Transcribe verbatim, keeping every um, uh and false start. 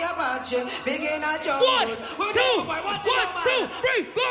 Apache, big in a jungle. One, two, one, two, three, go!